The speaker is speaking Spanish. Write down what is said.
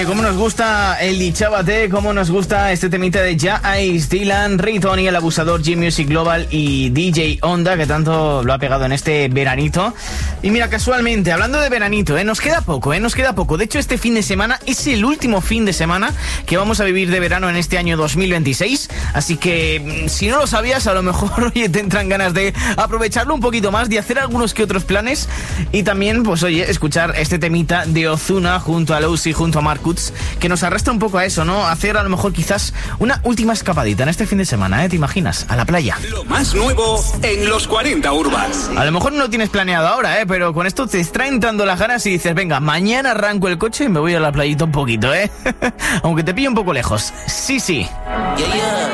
Oye, cómo nos gusta el Dichabate, cómo nos gusta este temita de Ja Ice, Dylan, Ritoni, el abusador, G Music Global y DJ Onda, que tanto lo ha pegado en este veranito. Y mira, casualmente, hablando de veranito, nos queda poco, nos queda poco. De hecho, este fin de semana es el último fin de semana que vamos a vivir de verano en este año 2026. Así que, si no lo sabías, a lo mejor, oye, te entran ganas de aprovecharlo un poquito más, de hacer algunos que otros planes. Y también, pues oye, escuchar este temita de Ozuna junto a Lucy, junto a Mark Kutz, que nos arrastra un poco a eso, ¿no? Hacer a lo mejor quizás una última escapadita en este fin de semana, ¿te imaginas? A la playa. Lo más nuevo en los 40 Urbans. A lo mejor no lo tienes planeado ahora, pero con esto te está entrando las ganas y dices, venga, mañana arranco el coche y me voy a la playita un poquito, aunque te pille un poco lejos. Sí. Yeah, yeah.